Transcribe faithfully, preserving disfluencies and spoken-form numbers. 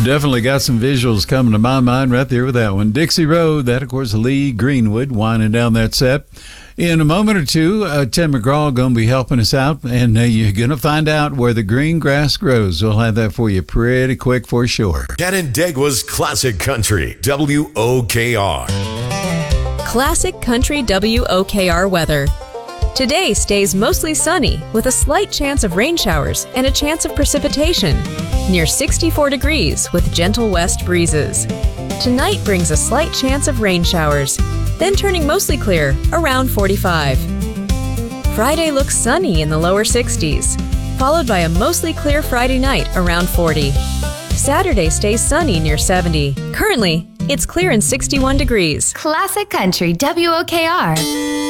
Definitely got some visuals coming to my mind right there with that one. Dixie Road, that, of course, Lee Greenwood winding down that set. In a moment or two, uh, Tim McGraw going to be helping us out, and uh, you're going to find out where the green grass grows. We'll have that for you pretty quick for sure. Canandaigua's Classic Country, W O K R. Classic Country W O K R weather. Today stays mostly sunny with a slight chance of rain showers and a chance of precipitation. Near sixty-four degrees with gentle west breezes. Tonight brings a slight chance of rain showers, then turning mostly clear around forty-five. Friday looks sunny in the lower sixties, followed by a mostly clear Friday night around forty. Saturday stays sunny near seventy. Currently, it's clear and sixty-one degrees. Classic Country W O K R.